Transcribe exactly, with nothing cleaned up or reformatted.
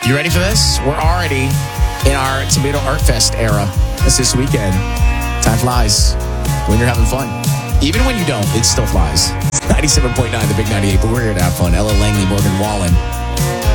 You ready for this? We're already in our Tomato Art Fest era. It's this weekend. Time flies when you're having fun. Even when you don't, it still flies. ninety-seven point nine, the Big ninety-eight, but we're here to have fun. Ella Langley, Morgan Wallen.